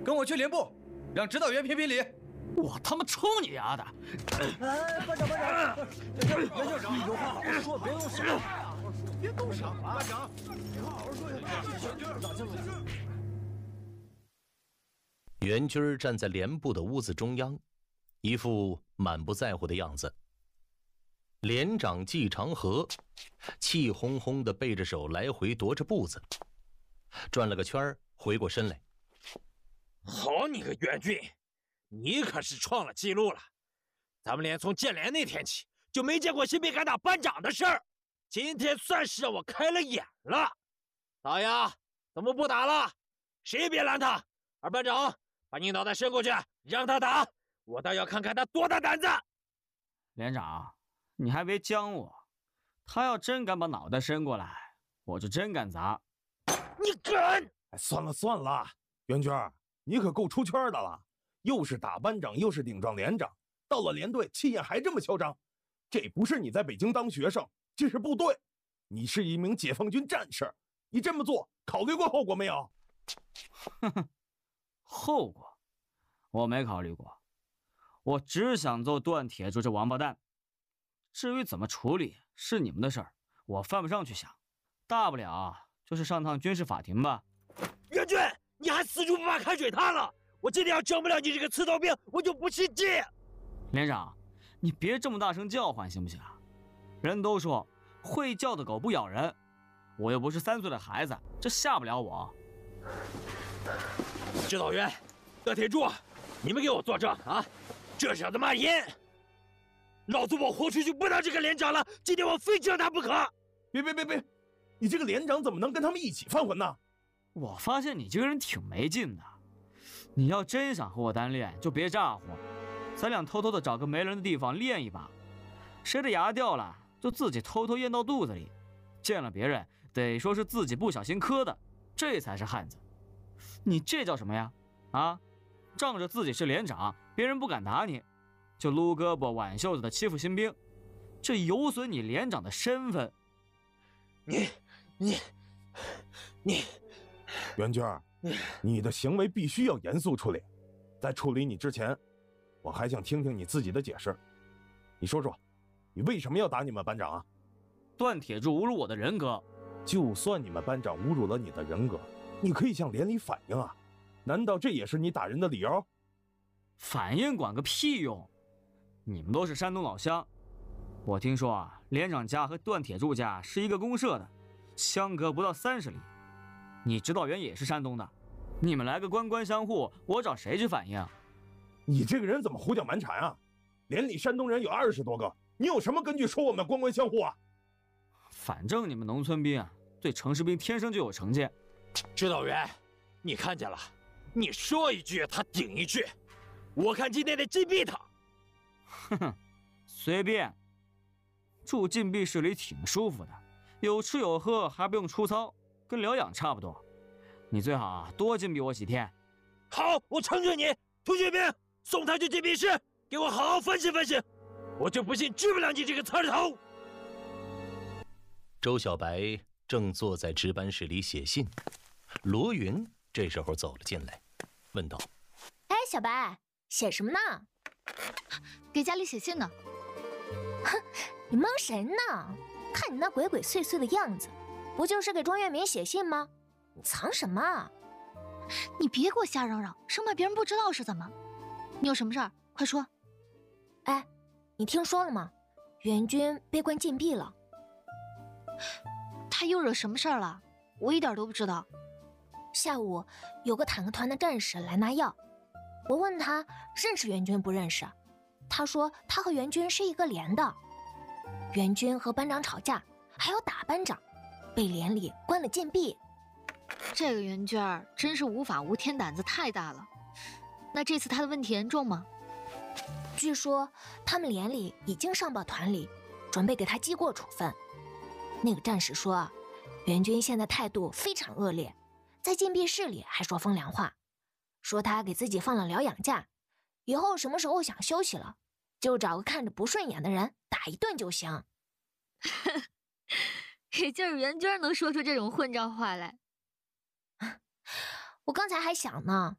跟我去连部，让指导员评评理。 我他妈抽你丫的！ 哎，班长，袁校长，有话好好说，别动手，别动手啊！班长，有话好好说呀。 袁军站在连部的屋子中央，一副满不在乎的样子。连长季长河气哄哄地背着手来回踱着步子，转了个圈回过身来。 好你个袁军，你可是创了记录了！咱们连从建连那天起就没见过新兵敢打班长的事儿，今天算是让我开了眼了。大爷，怎么不打了？谁也别拦他！二班长，把你脑袋伸过去，让他打，我倒要看看他多大胆子！ 连长，你还别将我，他要真敢把脑袋伸过来，我就真敢砸。 你敢！ 哎，算了，袁军，你可够出圈的了，又是打班长，又是顶撞连长，到了连队气焰还这么嚣张，这不是你在北京当学生，这是部队，你是一名解放军战士，你这么做考虑过后果没有？ 哼哼，后果我没考虑过，我只想揍段铁柱这王八蛋。至于怎么处理是你们的事儿，我犯不上去想，大不了就是上趟军事法庭吧。 袁军，你还死猪不怕开水烫了！我今天要整不了你这个刺头兵，我就不信计！ 连长，你别这么大声叫唤行不行？人都说会叫的狗不咬人，我又不是3岁的孩子，这吓不了我。 指导员，段铁柱，你们给我作证啊！这小子骂人，老子我豁出去不当这个连长了，今天我非救他不可！ 别，你这个连长怎么能跟他们一起犯浑呢？ 我发现你这个人挺没劲的，你要真想和我单练，就别咋呼，咱俩偷偷的找个没人的地方练一把，谁的牙掉了，就自己偷偷咽到肚子里，见了别人得说是自己不小心磕的，这才是汉子。你这叫什么呀？啊，仗着自己是连长，别人不敢打你，就撸胳膊挽袖子的欺负新兵，这有损你连长的身份。 你， 袁军，你的行为必须要严肃处理。在处理你之前，我还想听听你自己的解释。你说说，你为什么要打你们班长啊？ 段铁柱侮辱我的人格。 就算你们班长侮辱了你的人格，你可以向连里反映啊。难道这也是你打人的理由？ 反映管个屁用！你们都是山东老乡，我听说啊，连长家和段铁柱家是一个公社的，相隔不到30里。你指导员也是山东的，你们来个官官相护，我找谁去反映？ 你这个人怎么胡搅蛮缠啊？连里山东人有20多个，你有什么根据说我们官官相护啊？ 反正你们农村兵啊，对城市兵天生就有成见。 指导员，你看见了，你说一句他顶一句，我看今天得击毙他。 哼哼，随便。住禁闭室里挺舒服的，有吃有喝，还不用出操，跟疗养差不多。你最好啊多禁闭我几天。 好，我成全你。涂学兵，送他去禁闭室，给我好好分析分析，我就不信治不了你这个刺头。 周小白正坐在值班室里写信，罗云这时候走了进来，问道： 哎，小白，写什么呢？ 给家里写信呢。 哼，你蒙谁呢？看你那鬼鬼祟祟的样子，不就是给庄月明写信吗？你藏什么？ 你别给我瞎嚷嚷，生怕别人不知道是怎么。你有什么事儿快说。 哎，你听说了吗？袁军被关禁闭了。 他又惹什么事儿了？我一点都不知道。 下午有个坦克团的战士来拿药，我问他认识袁军不认识，他说他和袁军是一个连的。袁军和班长吵架，还要打班长，被连里关了禁闭。 这个袁娟真是无法无天，胆子太大了。那这次他的问题严重吗？ 据说他们连里已经上报团里，准备给他记过处分。那个战士说，袁军现在态度非常恶劣，在禁闭室里还说风凉话，说他给自己放了疗养假，以后什么时候想休息了，就找个看着不顺眼的人打一顿就行。 也就是袁娟能说出这种混账话来。 我刚才还想呢，